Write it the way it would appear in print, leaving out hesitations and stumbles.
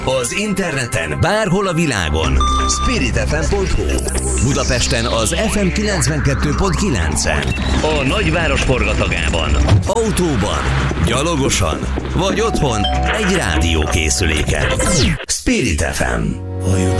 Az interneten bárhol a világon. spiritfm.hu. Budapesten az FM 92.9-en. A nagyváros forgatagában. Autóban, gyalogosan vagy otthon egy rádiókészüléken. Spirit FM.